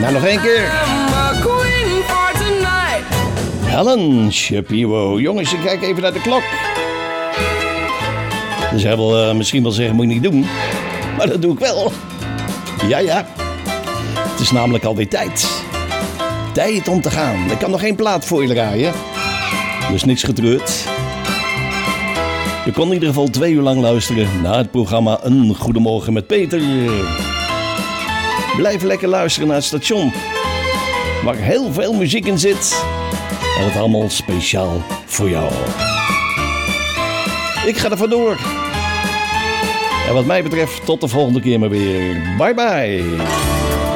Nou, nog één keer. Helen Shapiro. Jongens, ik kijk even naar de klok. Dus hij wil misschien wel zeggen, moet je niet doen. Maar dat doe ik wel. Ja. Het is namelijk alweer tijd. Tijd om te gaan. Ik kan nog geen plaat voor je draaien. Dus niks getreurd. Je kon in ieder geval 2 uur lang luisteren naar het programma Een Goedemorgen met Peter. Blijf lekker luisteren naar het station. Waar heel veel muziek in zit. En het allemaal speciaal voor jou. Ik ga er vandoor. En wat mij betreft tot de volgende keer maar weer. Bye bye.